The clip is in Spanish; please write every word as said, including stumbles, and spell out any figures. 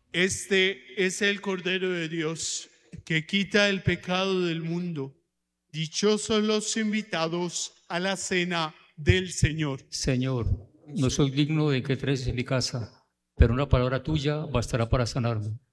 Este es el Cordero de Dios, que quita el pecado del mundo. Dichosos los invitados a la cena del Señor. Señor, no soy digno de que entres en mi casa, pero una palabra tuya bastará para sanarme.